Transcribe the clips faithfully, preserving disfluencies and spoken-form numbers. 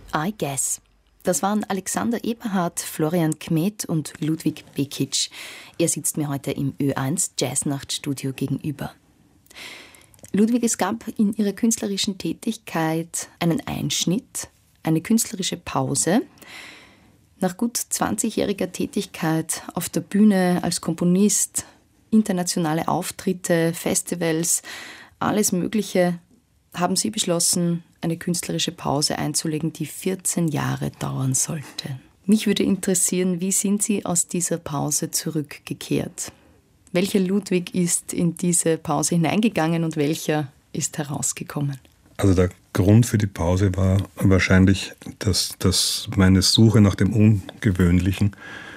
I Guess. Das waren Alexander Eberhardt, Florian Kmet und Ludwig Bekic. Er sitzt mir heute im Ö eins Jazznachtstudio gegenüber. Ludwig, es gab in Ihrer künstlerischen Tätigkeit einen Einschnitt, eine künstlerische Pause. Nach gut zwanzigjähriger Tätigkeit auf der Bühne als Komponist, internationale Auftritte, Festivals, alles Mögliche, haben Sie beschlossen, eine künstlerische Pause einzulegen, die vierzehn Jahre dauern sollte. Mich würde interessieren, wie sind Sie aus dieser Pause zurückgekehrt? Welcher Ludwig ist in diese Pause hineingegangen und welcher ist herausgekommen? Also der Grund für die Pause war wahrscheinlich, dass, dass meine Suche nach dem Ungewöhnlichen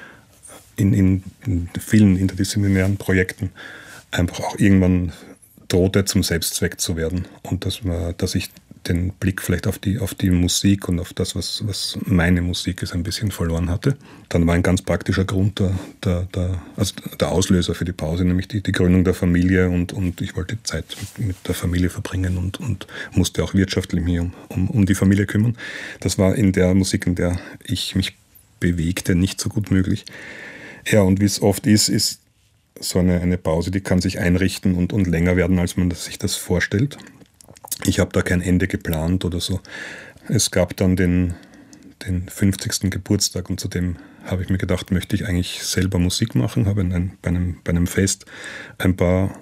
in, in, in vielen interdisziplinären Projekten einfach auch irgendwann drohte, zum Selbstzweck zu werden. Und dass, man, dass ich den Blick vielleicht auf die, auf die Musik und auf das, was, was meine Musik ist, ein bisschen verloren hatte. Dann war ein ganz praktischer Grund der, der, der, also der Auslöser für die Pause, nämlich die, die Gründung der Familie und, und ich wollte Zeit mit, mit der Familie verbringen und, und musste auch wirtschaftlich mich um, um, um die Familie kümmern. Das war in der Musik, in der ich mich bewegte, nicht so gut möglich. Ja, und wie es oft ist, ist so eine, eine Pause, die kann sich einrichten und, und länger werden, als man sich das vorstellt. Ich habe da kein Ende geplant oder so. Es gab dann den, den fünfzigsten Geburtstag und zu dem habe ich mir gedacht, möchte ich eigentlich selber Musik machen. Habe ein, bei, einem, bei einem Fest ein paar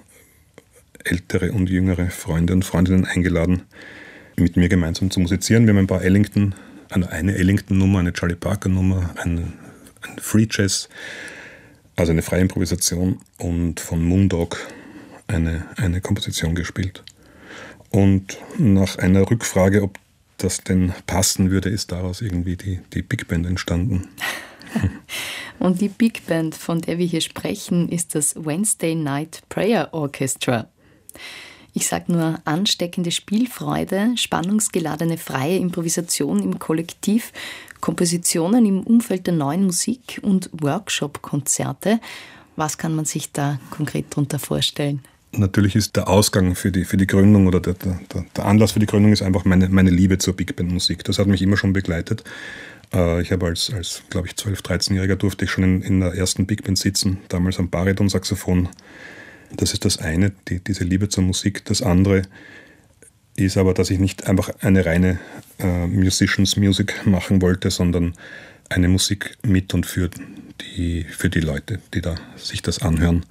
ältere und jüngere Freunde und Freundinnen eingeladen, mit mir gemeinsam zu musizieren. Wir haben ein paar Ellington, eine Ellington-Nummer, eine Charlie Parker-Nummer, ein, ein Free Jazz, also eine freie Improvisation und von Moondog eine, eine Komposition gespielt. Und nach einer Rückfrage, ob das denn passen würde, ist daraus irgendwie die, die Big Band entstanden. Und die Big Band, von der wir hier sprechen, ist das Wednesday Night Prayer Orchestra. Ich sage nur ansteckende Spielfreude, spannungsgeladene freie Improvisation im Kollektiv, Kompositionen im Umfeld der neuen Musik und Workshop-Konzerte. Was kann man sich da konkret darunter vorstellen? Natürlich ist der Ausgang für die, für die Gründung oder der, der, der Anlass für die Gründung ist einfach meine, meine Liebe zur Big Band Musik. Das hat mich immer schon begleitet. Ich habe als, als glaube ich, zwölf-, dreizehnjähriger durfte ich schon in, in der ersten Big Band sitzen, damals am Bariton-Saxophon. Das ist das eine, die, diese Liebe zur Musik. Das andere ist aber, dass ich nicht einfach eine reine äh, Musicians Music machen wollte, sondern eine Musik mit und für die, für die Leute, die da sich das anhören.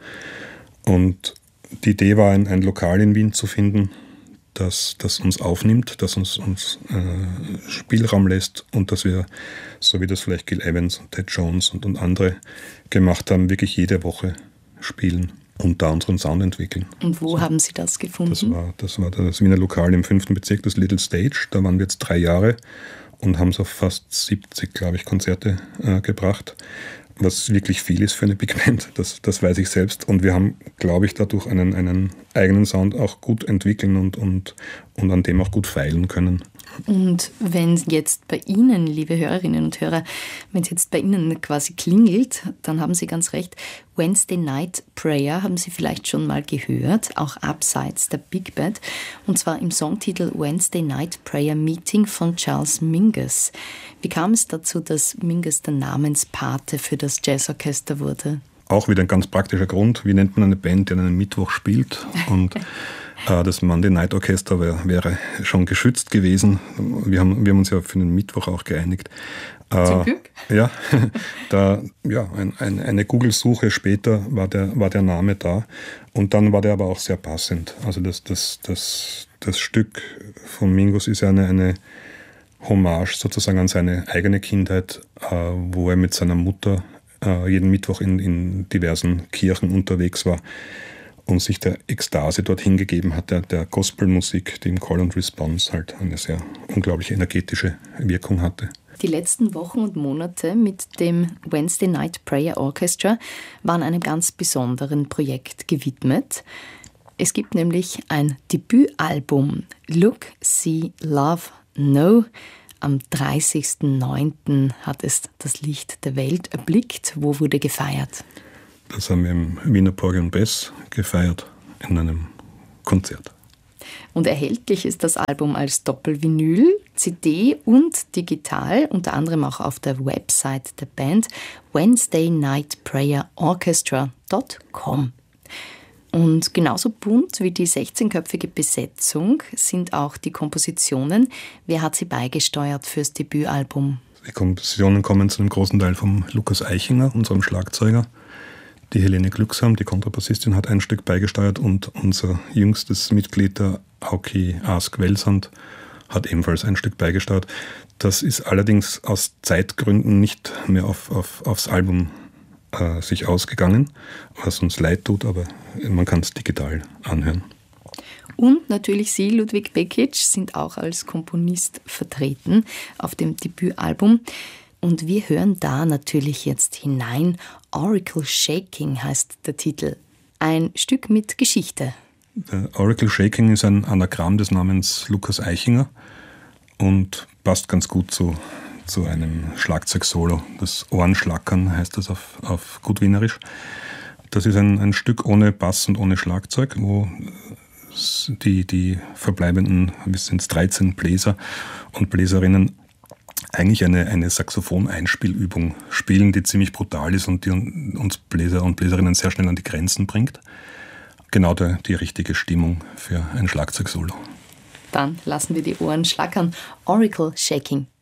Und die Idee war, ein, ein Lokal in Wien zu finden, das, das uns aufnimmt, das uns, uns äh, Spielraum lässt und dass wir, so wie das vielleicht Gil Evans und Ted Jones und, und andere gemacht haben, wirklich jede Woche spielen und da unseren Sound entwickeln. Und wo so. Haben Sie das gefunden? Das war, das war das Wiener Lokal im fünften Bezirk, das Little Stage. Da waren wir jetzt drei Jahre und haben so fast siebzig, glaube ich, Konzerte äh, gebracht. Was wirklich viel ist für eine Big Band, das, das weiß ich selbst. Und wir haben, glaube ich, dadurch einen, einen eigenen Sound auch gut entwickeln und, und, und an dem auch gut feilen können. Und wenn jetzt bei Ihnen, liebe Hörerinnen und Hörer, wenn es jetzt bei Ihnen quasi klingelt, dann haben Sie ganz recht. Wednesday Night Prayer haben Sie vielleicht schon mal gehört, auch abseits der Big Band. Und zwar im Songtitel Wednesday Night Prayer Meeting von Charles Mingus. Wie kam es dazu, dass Mingus der Namenspate für das Jazzorchester wurde? Auch wieder ein ganz praktischer Grund. Wie nennt man eine Band, die an einem Mittwoch spielt? Und äh, das Monday Night Orchester wär, wäre schon geschützt gewesen. Wir haben, wir haben uns ja für den Mittwoch auch geeinigt. Äh, Zum Glück. Ja, da, ja ein, ein, eine Google-Suche später war der, war der Name da. Und dann war der aber auch sehr passend. Also das, das, das, das Stück von Mingus ist ja eine, eine Hommage sozusagen an seine eigene Kindheit, äh, wo er mit seiner Mutter äh, jeden Mittwoch in, in diversen Kirchen unterwegs war und sich der Ekstase dort hingegeben hat, der, der Gospelmusik, die im Call and Response halt eine sehr unglaubliche energetische Wirkung hatte. Die letzten Wochen und Monate mit dem Wednesday Night Prayer Orchestra waren einem ganz besonderen Projekt gewidmet. Es gibt nämlich ein Debütalbum, Look, See, Love, No. Am dreißigsten neunten hat es das Licht der Welt erblickt. Wo wurde gefeiert? Das haben wir im Wiener Porgy und Bess gefeiert, in einem Konzert. Und erhältlich ist das Album als Doppelvinyl, C D und digital, unter anderem auch auf der Website der Band wednesday night prayer orchestra dot com. Und genauso bunt wie die sechzehnköpfige Besetzung sind auch die Kompositionen. Wer hat sie beigesteuert fürs Debütalbum? Die Kompositionen kommen zu einem großen Teil vom Lukas Eichinger, unserem Schlagzeuger. Die Helene Glücksam, die Kontrabassistin, hat ein Stück beigesteuert und unser jüngstes Mitglied, der Auki Ask-Welsand, hat ebenfalls ein Stück beigesteuert. Das ist allerdings aus Zeitgründen nicht mehr auf, auf, aufs Album äh, sich ausgegangen, was uns leid tut, aber man kann es digital anhören. Und natürlich Sie, Ludwig Bekic, sind auch als Komponist vertreten auf dem Debütalbum. Und wir hören da natürlich jetzt hinein. Oracle Shaking heißt der Titel. Ein Stück mit Geschichte. Der Oracle Shaking ist ein Anagramm des Namens Lukas Eichinger und passt ganz gut zu, zu einem Schlagzeugsolo. Das Ohrenschlackern heißt das auf, auf gut Wienerisch. Das ist ein, ein Stück ohne Bass und ohne Schlagzeug, wo die, die verbleibenden, wir sind dreizehn Bläser und Bläserinnen, eigentlich eine, eine Saxophon-Einspielübung spielen, die ziemlich brutal ist und die uns Bläser und Bläserinnen sehr schnell an die Grenzen bringt. Genau der, die richtige Stimmung für ein Schlagzeugsolo. Dann lassen wir die Ohren schlackern. Oracle Shaking.